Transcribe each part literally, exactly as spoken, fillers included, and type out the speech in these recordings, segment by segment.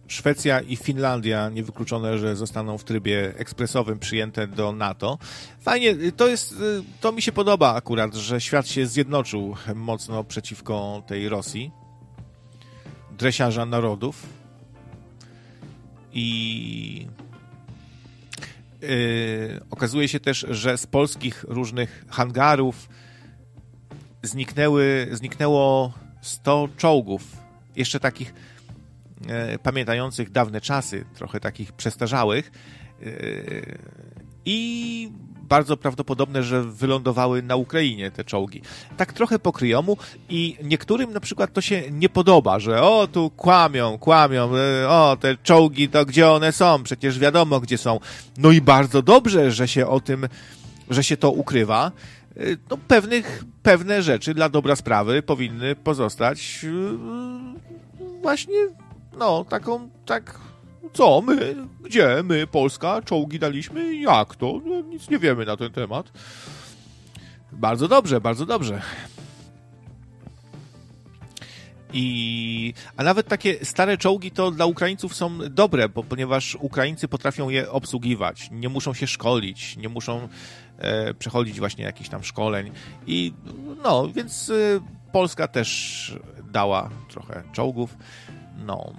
Szwecja i Finlandia niewykluczone, że zostaną w trybie ekspresowym przyjęte do NATO. Fajnie, to jest, to mi się podoba akurat, że świat się zjednoczył mocno przeciwko tej Rosji, dresiarza narodów. I yy, okazuje się też, że z polskich różnych hangarów zniknęły, zniknęło sto czołgów, jeszcze takich e, pamiętających dawne czasy, trochę takich przestarzałych e, i bardzo prawdopodobne, że wylądowały na Ukrainie te czołgi. Tak trochę po kryjomu i niektórym na przykład to się nie podoba, że o, tu kłamią, kłamią, o, te czołgi, to gdzie one są? Przecież wiadomo, gdzie są. No i bardzo dobrze, że się o tym, że się to ukrywa. No pewnych, pewne rzeczy dla dobra sprawy powinny pozostać właśnie, no, taką, tak, co, my, gdzie, my, Polska, czołgi daliśmy, jak to? No, nic nie wiemy na ten temat. Bardzo dobrze, bardzo dobrze. I, a nawet takie stare czołgi to dla Ukraińców są dobre, bo, ponieważ Ukraińcy potrafią je obsługiwać, nie muszą się szkolić, nie muszą e, przechodzić właśnie jakichś tam szkoleń. I no, więc e, Polska też dała trochę czołgów. No.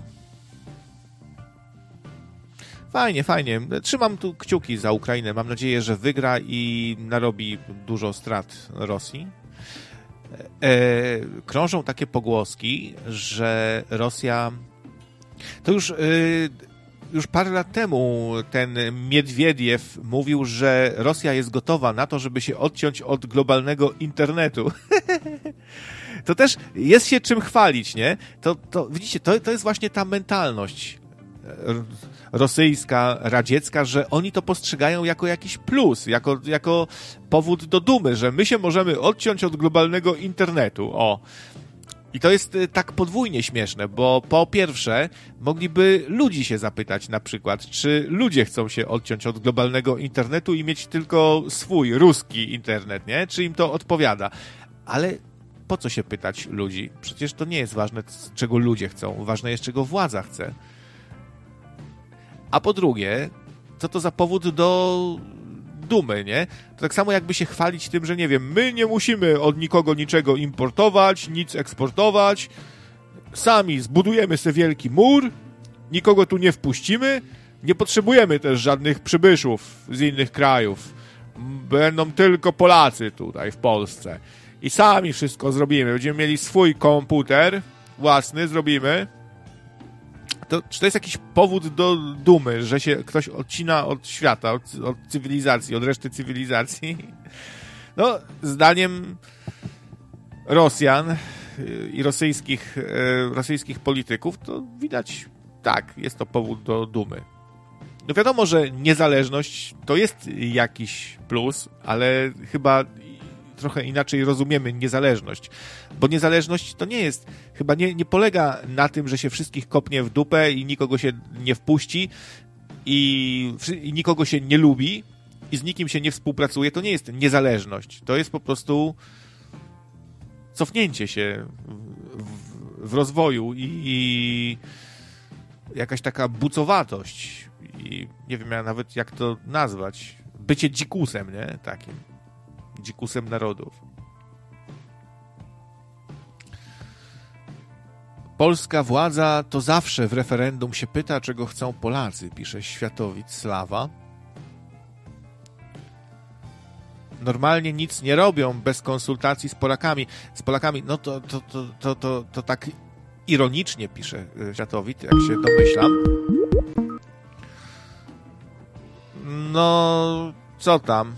Fajnie, fajnie. Trzymam tu kciuki za Ukrainę. Mam nadzieję, że wygra i narobi dużo strat Rosji. E, krążą takie pogłoski, że Rosja... To już, e, już parę lat temu ten Miedwiediew mówił, że Rosja jest gotowa na to, żeby się odciąć od globalnego internetu. To też jest się czym chwalić, nie? To, to widzicie, to, to jest właśnie ta mentalność rosyjska, radziecka, że oni to postrzegają jako jakiś plus, jako, jako powód do dumy, że my się możemy odciąć od globalnego internetu. O. I to jest tak podwójnie śmieszne, bo po pierwsze mogliby ludzi się zapytać na przykład, czy ludzie chcą się odciąć od globalnego internetu i mieć tylko swój ruski internet, nie? Czy im to odpowiada? Ale po co się pytać ludzi? Przecież to nie jest ważne, czego ludzie chcą. Ważne jest, czego władza chce. A po drugie, co to za powód do dumy, nie? To tak samo jakby się chwalić tym, że nie wiem, my nie musimy od nikogo niczego importować, nic eksportować, sami zbudujemy sobie wielki mur, nikogo tu nie wpuścimy, nie potrzebujemy też żadnych przybyszów z innych krajów. Będą tylko Polacy tutaj w Polsce. I sami wszystko zrobimy. Będziemy mieli swój komputer własny, zrobimy. To, czy to jest jakiś powód do dumy, że się ktoś odcina od świata, od, od cywilizacji, od reszty cywilizacji? No, zdaniem Rosjan i rosyjskich, rosyjskich polityków, to widać, tak, jest to powód do dumy. No wiadomo, że niezależność to jest jakiś plus, ale chyba trochę inaczej rozumiemy niezależność. Bo niezależność to nie jest, chyba nie, nie polega na tym, że się wszystkich kopnie w dupę i nikogo się nie wpuści i, i nikogo się nie lubi i z nikim się nie współpracuje. To nie jest niezależność. To jest po prostu cofnięcie się w, w rozwoju i, i jakaś taka bucowatość. I nie wiem ja nawet jak to nazwać. Bycie dzikusem, nie? Takim. Dzikusem narodów. Polska władza to zawsze w referendum się pyta, czego chcą Polacy, pisze Światowicz Slawa. Normalnie nic nie robią bez konsultacji z Polakami. Z Polakami, no to, to, to, to, to, to tak ironicznie pisze Światowicz, jak się domyślam. No, co tam?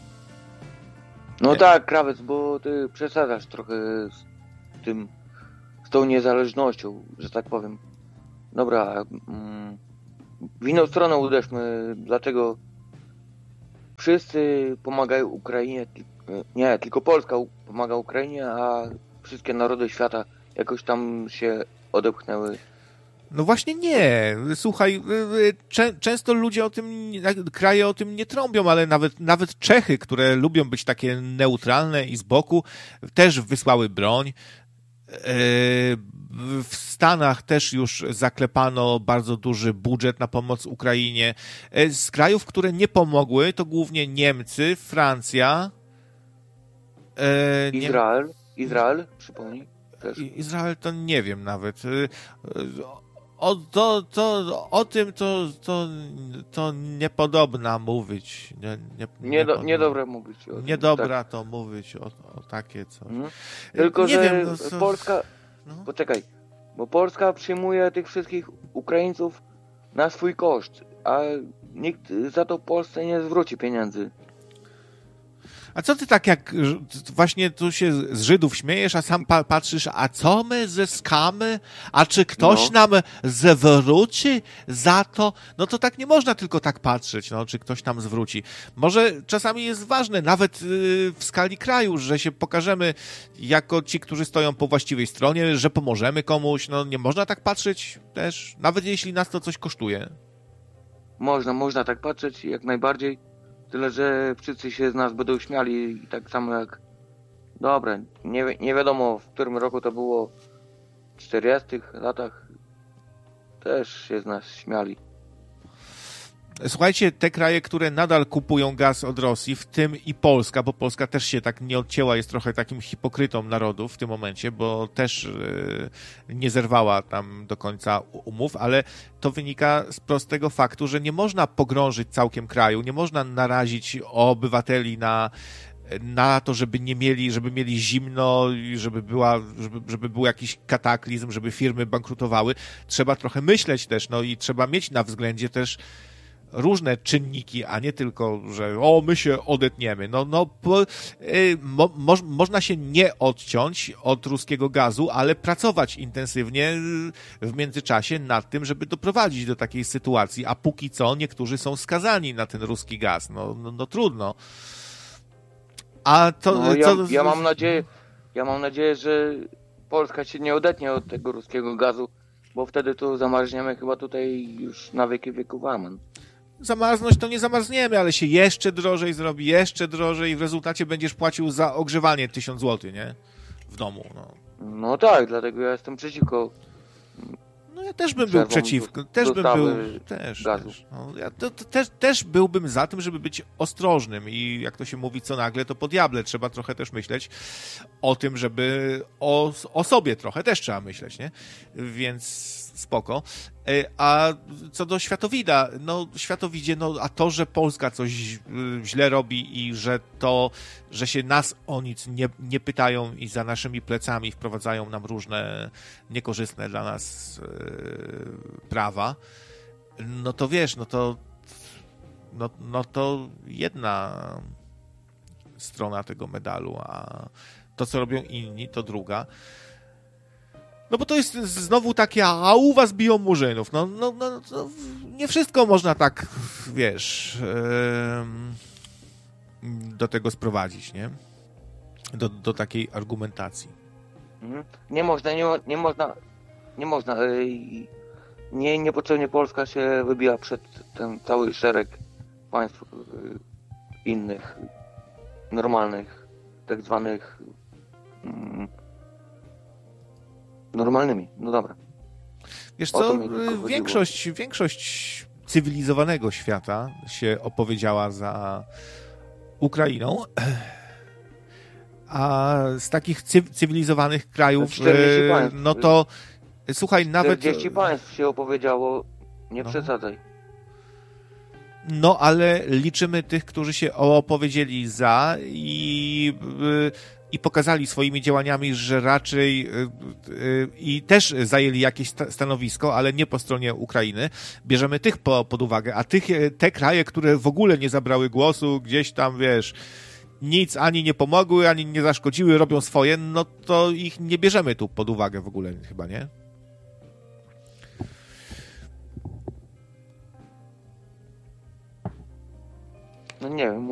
No tak, Krawiec, bo ty przesadzasz trochę z tym, z tą niezależnością, że tak powiem. Dobra, w inną stronę uderzmy, dlaczego wszyscy pomagają Ukrainie, nie, tylko Polska pomaga Ukrainie, a wszystkie narody świata jakoś tam się odepchnęły. No właśnie nie. Słuchaj, czę, często ludzie o tym, kraje o tym nie trąbią, ale nawet, nawet Czechy, które lubią być takie neutralne i z boku, też wysłały broń. W Stanach też już zaklepano bardzo duży budżet na pomoc Ukrainie. Z krajów, które nie pomogły, to głównie Niemcy, Francja. Izrael. Izrael, przypomnij. Też. Izrael to nie wiem nawet. O, to, to, o tym to, to, to niepodobna mówić. Nie, nie, nie do, niedobre mówić. O tym, niedobra tak. to mówić o, o takie coś. Mhm. Tylko, nie że wiem, no, co... Polska... No. Poczekaj. Bo Polska przyjmuje tych wszystkich Ukraińców na swój koszt, a nikt za to Polsce nie zwróci pieniędzy. A co ty tak jak właśnie tu się z Żydów śmiejesz, a sam pa- patrzysz, a co my zyskamy? A czy ktoś no. nam zwróci za to? No to tak nie można tylko tak patrzeć, no, czy ktoś nam zwróci. Może czasami jest ważne, nawet yy, w skali kraju, że się pokażemy jako ci, którzy stoją po właściwej stronie, że pomożemy komuś. No nie można tak patrzeć też, nawet jeśli nas to coś kosztuje. Można, można tak patrzeć, jak najbardziej. Tyle, że wszyscy się z nas będą śmiali, tak samo jak... Dobra, nie, wi- nie wiadomo, w którym roku to było, w czterdziestych latach też się z nas śmiali. Słuchajcie, te kraje, które nadal kupują gaz od Rosji, w tym i Polska, bo Polska też się tak nie odcięła, jest trochę takim hipokrytą narodu w tym momencie, bo też yy, nie zerwała tam do końca umów, ale to wynika z prostego faktu, że nie można pogrążyć całkiem kraju, nie można narazić obywateli na na to, żeby nie mieli, żeby mieli zimno, żeby była, żeby, żeby był jakiś kataklizm, żeby firmy bankrutowały. Trzeba trochę myśleć też, no i trzeba mieć na względzie też różne czynniki, a nie tylko, że o, my się odetniemy. No, no po, y, mo, mo, można się nie odciąć od ruskiego gazu, ale pracować intensywnie w międzyczasie nad tym, żeby doprowadzić do takiej sytuacji, a póki co niektórzy są skazani na ten ruski gaz. No, no, no trudno. A to, No, ja, co... ja mam nadzieję, ja mam nadzieję, że Polska się nie odetnie od tego ruskiego gazu, bo wtedy to zamarzniemy chyba tutaj już na wieki wieków, amen. Zamarznąć to nie zamarzniemy, ale się jeszcze drożej zrobi, jeszcze drożej i w rezultacie będziesz płacił za ogrzewanie tysiąc złotych, nie? W domu, no. No tak, dlatego ja jestem przeciwko. No ja też bym był przeciwko, też bym był, też, gazu. też, no, ja to, to, też, też byłbym za tym, żeby być ostrożnym i jak to się mówi co nagle, to po diable trzeba trochę też myśleć o tym, żeby o, o sobie trochę też trzeba myśleć, nie? Więc spoko. A co do światowida, no światowidzie, no a to, że Polska coś źle robi i że to, że się nas o nic nie, nie pytają i za naszymi plecami wprowadzają nam różne niekorzystne dla nas yy, prawa, no to wiesz, no to no, no to jedna strona tego medalu, a to, co robią inni, to druga. No bo to jest znowu takie, a u was biją murzynów. No, no, no, no nie wszystko można tak, wiesz, yy, do tego sprowadzić, nie? Do, do takiej argumentacji. Nie można, nie, nie można, nie można. Yy, nie, niepotrzebnie Polska się wybija przed ten cały szereg państw yy, innych, normalnych, tak zwanych yy, normalnymi, no dobra. Wiesz co, większość, większość cywilizowanego świata się opowiedziała za Ukrainą, a z takich cy- cywilizowanych krajów, czterdzieści państw. no to słuchaj, nawet... czterdzieści państw się opowiedziało, nie no. przesadzaj. No, ale liczymy tych, którzy się opowiedzieli za i... i pokazali swoimi działaniami, że raczej yy, yy, i też zajęli jakieś sta- stanowisko, ale nie po stronie Ukrainy. Bierzemy tych po, pod uwagę, a tych, te kraje, które w ogóle nie zabrały głosu, gdzieś tam, wiesz, nic ani nie pomogły, ani nie zaszkodziły, robią swoje, no to ich nie bierzemy tu pod uwagę w ogóle chyba, nie? No nie wiem,